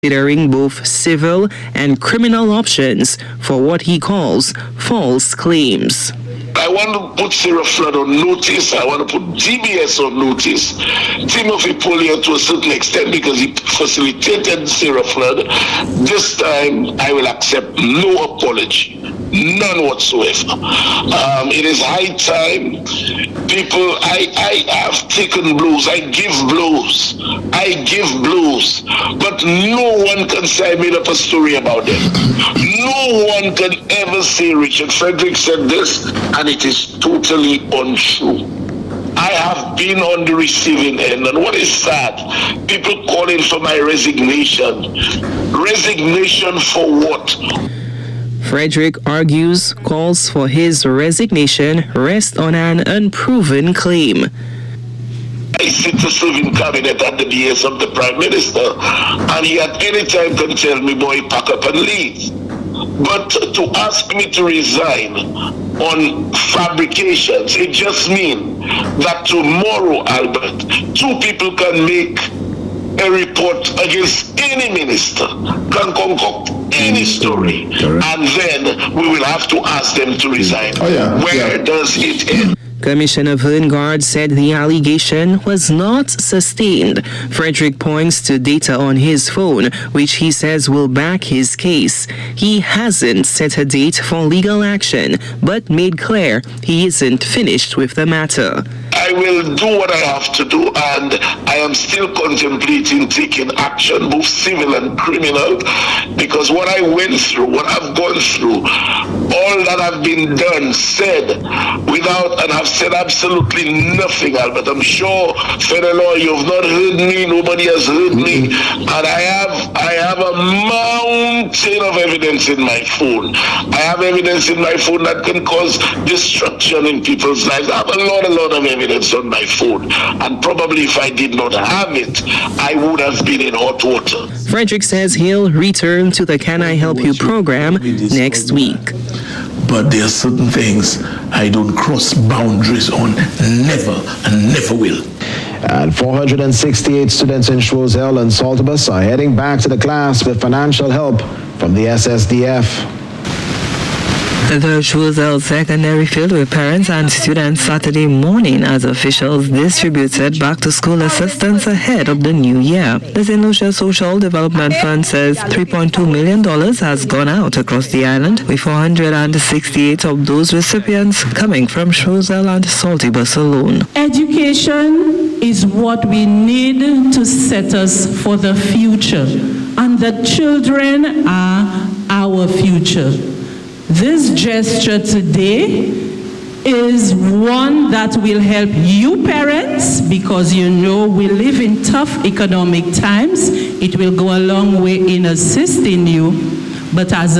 considering both civil and criminal options for what he calls false claims. I want to put Sarah Flood on notice. I want to put GBS on notice. Timothy Pollier to a certain extent because he facilitated Sarah Flood. This time I will accept no apology. None whatsoever. It is high time. People, I have taken blows. I give blows. But no one can say I made up a story about them. No one can ever say Richard Frederick said this, and it is totally untrue. I have been on the receiving end, and what is sad, people calling for my resignation. Resignation for what? Frederick argues calls for his resignation rest on an unproven claim. I sit to serve in cabinet at the behest of the Prime Minister, and he at any time can tell me, boy, pack up and leave. But to ask me to resign on fabrications, it just means that tomorrow, Albert, two people can make a report against any minister, can concoct any story, and then we will have to ask them to resign. Where does it end? Commissioner Verngard said the allegation was not sustained. Frederick points to data on his phone, which he says will back his case. He hasn't set a date for legal action, but made clear he isn't finished with the matter. I will do what I have to do, and I am still contemplating taking action, both civil and criminal, because what I went through, what I've gone through, all that have been done, said, without, and have said absolutely nothing, Albert. I'm sure, federal law, you've not heard me, nobody has heard me, and I have a mountain of evidence in my phone. I have evidence in my phone that can cause destruction in people's lives. I have a lot of evidence on my phone, and probably if I did not have it, I would have been in hot water. Frederick says he'll return to the Can I Help You program next week. But there are certain things I don't cross boundaries on, never and never will. And 468 students in Choiseul and Saltibus are heading back to the class with financial help from the SSDF. The Choiseul Secondary filled with parents and students Saturday morning as officials distributed back-to-school assistance ahead of the new year. The St. Lucia Social Development Fund says $3.2 million has gone out across the island, with 468 of those recipients coming from Choiseul and Saltibus alone. Education is what we need to set us for the future, and the children are our future. This gesture today is one that will help you parents, because you know we live in tough economic times. It will go a long way in assisting you. But as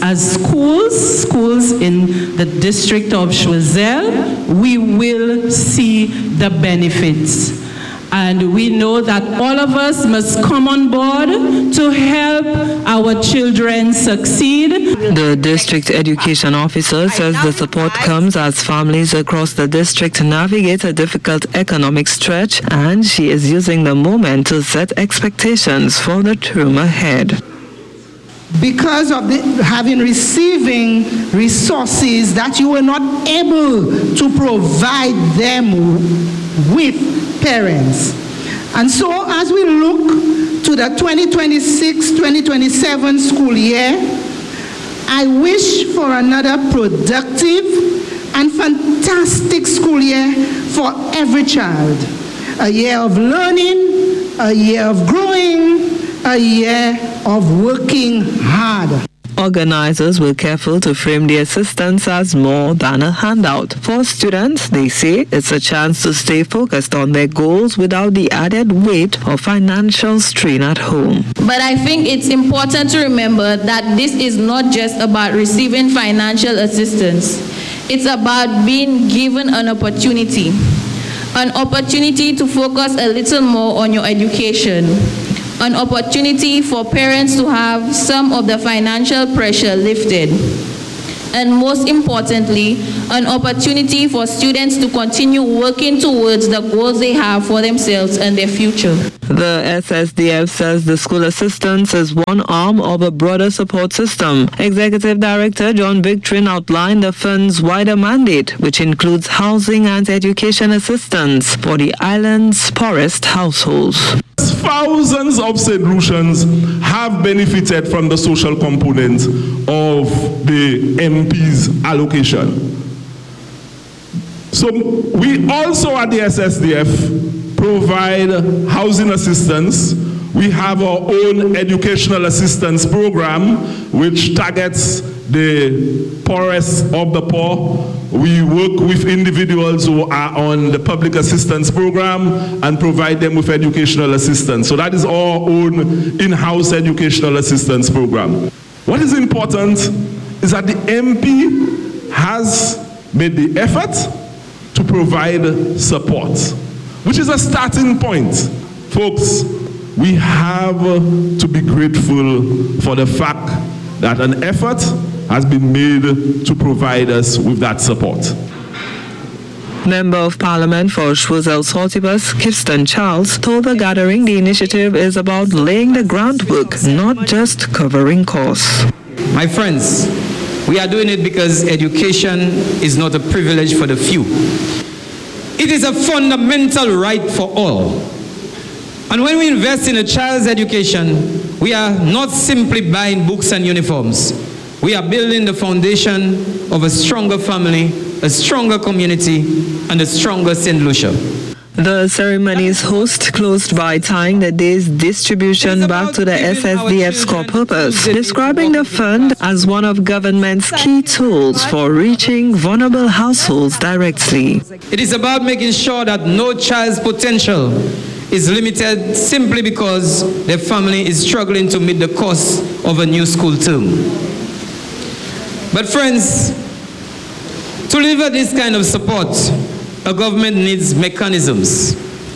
schools in the district of Choiseul, we will see the benefits. And we know that all of us must come on board to help our children succeed. The district education officer says the support comes as families across the district navigate a difficult economic stretch, and she is using the moment to set expectations for the term ahead. Because of receiving resources that you were not able to provide them with, parents. And so as we look to the 2026-2027 school year, I wish for another productive and fantastic school year for every child. A year of learning, a year of growing, a year of working hard. Organizers were careful to frame the assistance as more than a handout. For students, they say it's a chance to stay focused on their goals without the added weight of financial strain at home. But I think it's important to remember that this is not just about receiving financial assistance. It's about being given an opportunity to focus a little more on your education. An opportunity for parents to have some of the financial pressure lifted. And most importantly, an opportunity for students to continue working towards the goals they have for themselves and their future. The SSDF says the school assistance is one arm of a broader support system. Executive Director John Victorin outlined the fund's wider mandate, which includes housing and education assistance for the island's poorest households. Thousands of St. Lucians have benefited from the social component of the MP's allocation. So we also at the SSDF provide housing assistance. We have our own educational assistance program which targets the poorest of the poor. We work with individuals who are on the public assistance program and provide them with educational assistance. So that is our own in-house educational assistance program. What is important is that the MP has made the effort to provide support, which is a starting point. Folks, we have to be grateful for the fact that an effort has been made to provide us with that support. Member of Parliament for Choiseul Saltibus, Kirsten Charles, told the gathering the initiative is about laying the groundwork, not just covering costs. My friends, we are doing it because education is not a privilege for the few. It is a fundamental right for all. And when we invest in a child's education, we are not simply buying books and uniforms. We are building the foundation of a stronger family, a stronger community, and a stronger St. Lucia. The ceremony's host closed by tying the day's distribution back to the SSDF's core purpose, describing the fund as one of government's key tools for reaching vulnerable households directly. It is about making sure that no child's potential is limited simply because their family is struggling to meet the cost of a new school term. But friends, to deliver this kind of support, a government needs mechanisms.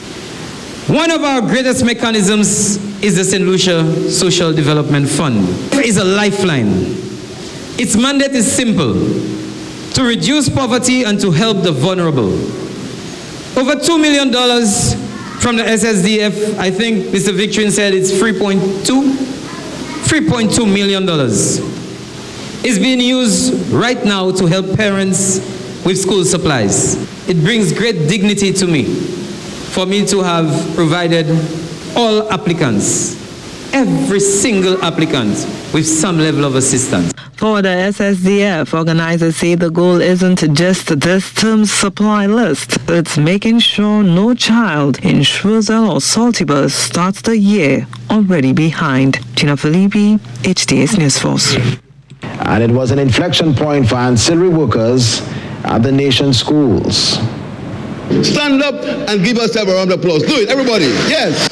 One of our greatest mechanisms is the St. Lucia Social Development Fund. It is a lifeline. Its mandate is simple: to reduce poverty and to help the vulnerable. Over $2 million from the SSDF, I think Mr. Victorin said it's $3.2 million. Is being used right now to help parents with school supplies. It brings great dignity to me for me to have provided all applicants, every single applicant, with some level of assistance. For the SSDF, organizers say the goal isn't just this term's supply list. It's making sure no child in Choiseul or Saltibus starts the year already behind. Gina Filippi, HTS News Force. And it was an inflection point for ancillary workers at the nation's schools. Stand up and give us a round of applause. Do it, everybody. Yes.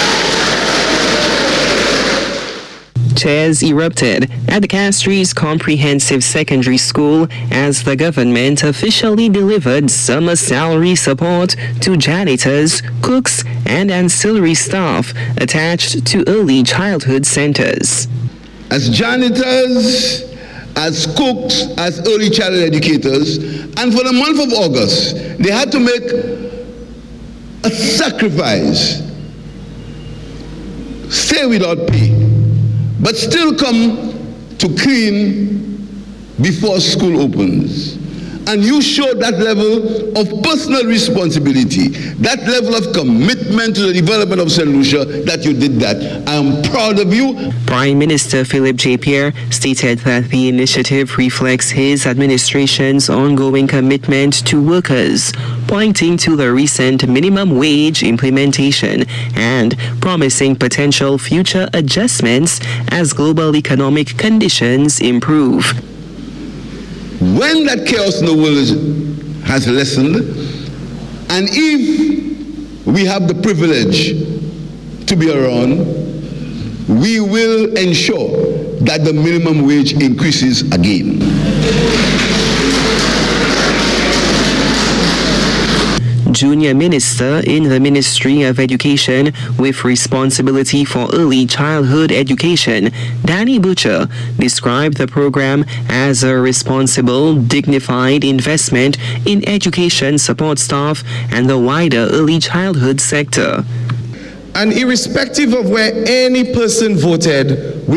Cheers erupted at the Castries Comprehensive Secondary School as the government officially delivered summer salary support to janitors, cooks, and ancillary staff attached to early childhood centers. As janitors, as cooks, as early childhood educators, and for the month of August, they had to make a sacrifice, stay without pay, but still come to clean before school opens. And you showed that level of personal responsibility, that level of commitment to the development of St. Lucia, that you did that. I am proud of you. Prime Minister Philip J. Pierre stated that the initiative reflects his administration's ongoing commitment to workers, pointing to the recent minimum wage implementation and promising potential future adjustments as global economic conditions improve. When that chaos in the world has lessened, and if we have the privilege to be around, we will ensure that the minimum wage increases again. Junior Minister in the Ministry of Education with responsibility for early childhood education, Danny Butcher, described the program as a responsible, dignified investment in education support staff and the wider early childhood sector. And irrespective of where any person voted,